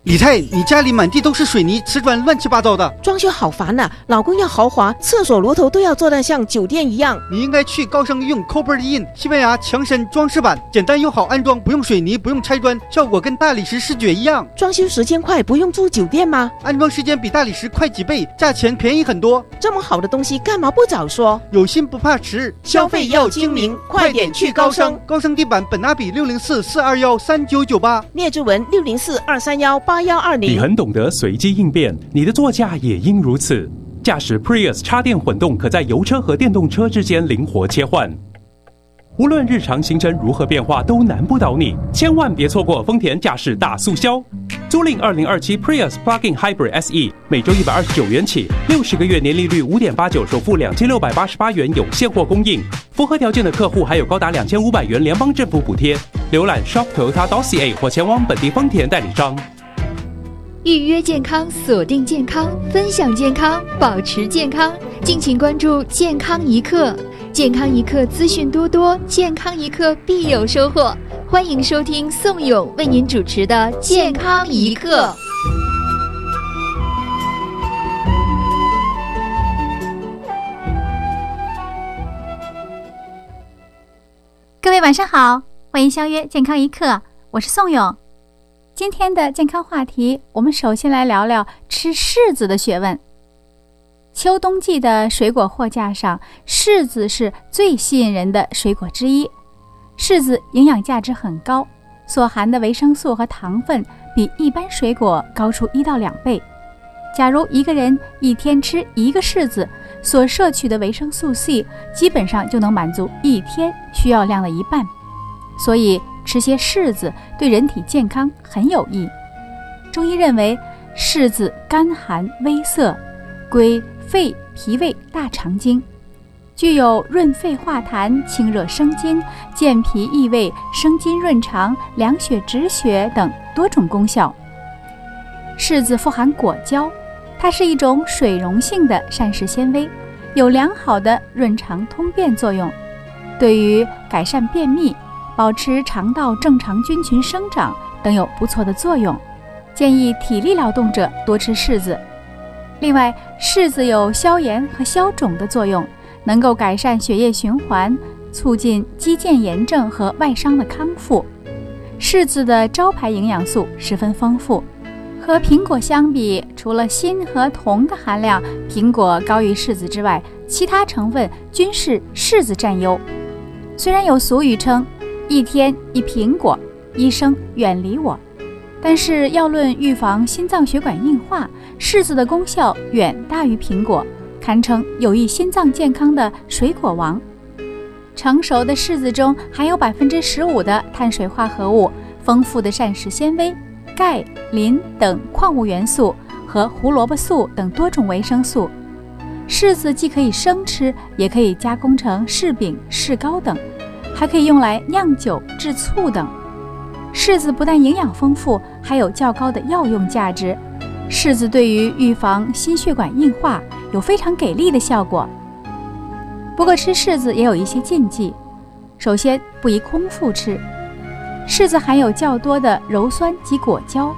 李太，你家里满地都是水泥瓷砖，乱七八糟的， 装修好烦呐！老公要豪华，厕所螺头都要做得像酒店一样。 你应该去高盛用 Copertin 西班牙强身装饰板，简单又好安装，不用水泥，不用拆砖，效果跟大理石视觉一样。 装修时间快，不用住酒店吗？ 安装时间比大理石快几倍，价钱便宜很多。 这么好的东西，干嘛不早说？ 有心不怕迟， 消费要精明，快点去高盛。 高盛地板本拿比604-421-3998， 聂志文604-231-8120。 你很懂得随机应变，你的座驾也应如此。驾驶 Prius 插电混动，可在油车和电动车之间灵活切换。无论日常行程如何变化，都难不倒你。千万别错过丰田驾驶大促销，租赁2027 Prius Plug-in Hybrid SE， 每周129元起，60个月年利率5.89%，首付2688元有现货供应。符合条件的客户还有高达2500元联邦政府补贴。浏览 shop.toyota.ca 或前往本地丰田代理商。 预约健康，锁定健康，分享健康，保持健康。敬请关注健康一刻，健康一刻资讯多多，健康一刻必有收获。欢迎收听宋勇为您主持的健康一刻。 各位晚上好，欢迎相约健康一刻，我是宋勇。今天的健康话题，我们首先来聊聊吃柿子的学问。秋冬季的水果货架上，柿子是最吸引人的水果之一。柿子营养价值很高，所含的维生素和糖分比一般水果高出1到2倍。假如一个人一天吃1个柿子，所摄取的维生素 C 基本上就能满足一天需要量的一半。所以吃些柿子对人体健康很有益。中医认为，柿子甘寒微涩，归肺、脾胃、大肠经，具有润肺化痰、清热生津、健脾益胃、生津润肠、凉血止血等多种功效。柿子富含果胶，它是一种水溶性的膳食纤维，有良好的润肠通便作用，对于改善便秘、保持肠道正常菌群生长等有不错的作用，建议体力劳动者多吃柿子。另外，柿子有消炎和消肿的作用，能够改善血液循环，促进肌腱炎症和外伤的康复。柿子的招牌营养素十分丰富，和苹果相比，除了锌和铜的含量苹果高于柿子之外，其他成分均是柿子占优。虽然有俗语称一天一苹果，医生远离我，但是要论预防心脏血管硬化，柿子的功效远大于苹果，堪称有益心脏健康的水果王。成熟的柿子中含有15%的碳水化合物，丰富的膳食纤维、钙、磷等矿物元素和胡萝卜素等多种维生素。柿子既可以生吃，也可以加工成柿饼、柿糕等，还可以用来酿酒、制醋等。柿子不但营养丰富，还有较高的药用价值。柿子对于预防心血管硬化有非常给力的效果。不过吃柿子也有一些禁忌，首先不宜空腹吃。柿子含有较多的鞣酸及果胶，